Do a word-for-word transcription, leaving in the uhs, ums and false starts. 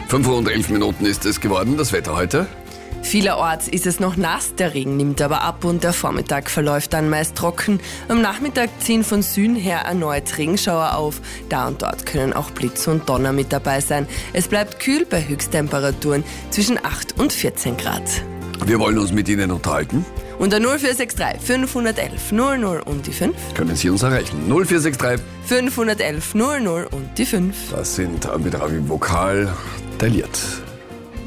fünf Uhr und elf Minuten ist es geworden, das Wetter heute. Vielerorts ist es noch nass, der Regen nimmt aber ab und der Vormittag verläuft dann meist trocken. Am Nachmittag ziehen von Süden her erneut Regenschauer auf. Da und dort können auch Blitz und Donner mit dabei sein. Es bleibt kühl bei Höchsttemperaturen zwischen acht und vierzehn Grad. Wir wollen uns mit Ihnen unterhalten. Unter null vier sechs drei fünf eins eins null null und die fünf. Können Sie uns erreichen? null vier sechs drei fünf eins eins null null und die fünf. Das sind mit Ravi Vokal tailliert.